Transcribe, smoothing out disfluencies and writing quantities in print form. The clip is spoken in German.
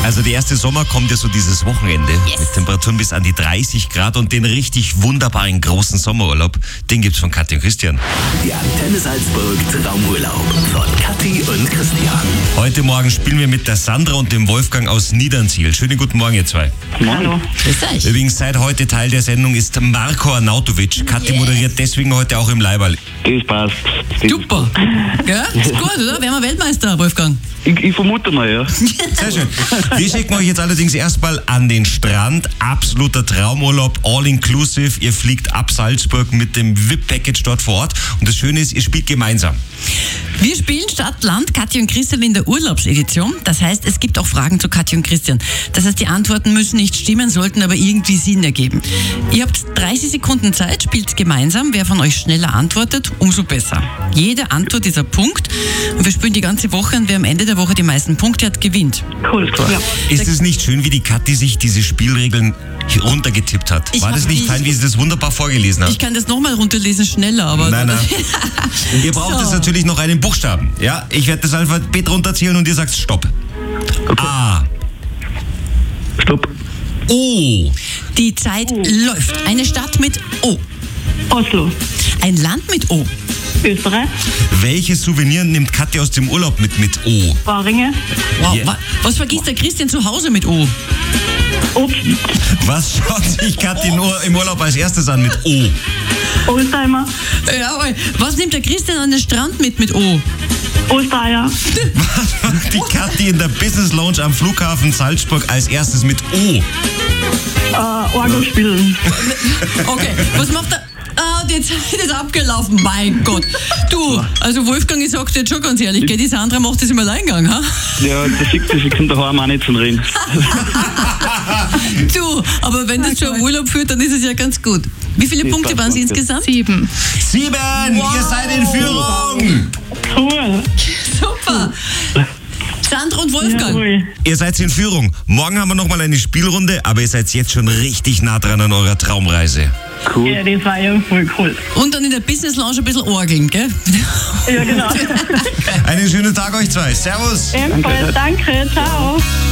Also der erste Sommer kommt ja so dieses Wochenende mit Temperaturen bis an die 30 Grad und den richtig wunderbaren großen Sommerurlaub, den gibt's von Kathi und Christian. Die Antenne Salzburg Traumurlaub von Kathi und Christian. Heute Morgen spielen wir mit der Sandra und dem Wolfgang aus Niedernziel. Schönen guten Morgen, ihr zwei. Hallo. Grüß euch. Übrigens, seit heute Teil der Sendung ist Marko Arnautovic. Kathi moderiert deswegen heute auch im Leiberl. Das passt. Super. Ja, ist gut, oder? Werden wir Weltmeister, Wolfgang? Ich vermute mal, ja. Sehr schön. Wir schicken euch jetzt allerdings erstmal an den Strand. Absoluter Traumurlaub, all inclusive. Ihr fliegt ab Salzburg mit dem VIP-Package dort vor Ort. Und das Schöne ist, ihr spielt gemeinsam. Wir spielen Stadt, Land, Kathi und Christian in der Urlaubsedition. Das heißt, es gibt auch Fragen zu Kathi und Christian. Das heißt, die Antworten müssen nicht stimmen, sollten aber irgendwie Sinn ergeben. Ihr habt 30 Sekunden Zeit, spielt gemeinsam. Wer von euch schneller antwortet, umso besser. Jede Antwort ist ein Punkt. Und wir spielen die ganze Woche und wer am Ende der Woche die meisten Punkte hat, gewinnt. Cool, klar. Ja. Ist es nicht schön, wie die Kathi sich diese Spielregeln runtergetippt hat? War das nicht fein, wie sie das wunderbar vorgelesen hat? Ich kann das nochmal runterlesen, schneller, aber... Nein. Und ihr braucht jetzt natürlich noch einen Buchstaben. Ja, ich werde das Alphabet runterzählen und ihr sagt Stopp. Okay. A. Stopp. O. Die Zeit läuft. Eine Stadt mit O. Oslo. Ein Land mit O. Österreich. Welches Souvenir nimmt Kathi aus dem Urlaub mit O? Baringe. Wow, Yeah. was vergisst der Christian zu Hause mit O? Obst. Was schaut sich Kathi im Urlaub als erstes an mit O? Oldtimer. Jawohl. Was nimmt der Christian an den Strand mit O? Ostereier. Was macht die Kathi in der Business Lounge am Flughafen Salzburg als erstes mit O? Orgel spielen. Okay, was macht er? Ah, die Zeit ist abgelaufen, mein Gott. Du, also Wolfgang, ich sag's dir jetzt schon ganz ehrlich, gell, die Sandra macht das im Alleingang, ha? Ja, das sieht das in daheim auch nicht zum Reden. Du, aber wenn das schon Urlaub führt, dann ist es ja ganz gut. Wie viele Punkte waren es insgesamt? 7. 7! Wow. Ihr seid in Führung! Cool. Super. Sandra und Wolfgang. Jawohl. Ihr seid in Führung. Morgen haben wir nochmal eine Spielrunde, aber ihr seid jetzt schon richtig nah dran an eurer Traumreise. Cool. Ja, das war ja voll cool. Und dann in der Business Lounge ein bisschen orgeln, gell? Ja, genau. Einen schönen Tag euch zwei. Servus! Ebenfalls, danke, ciao.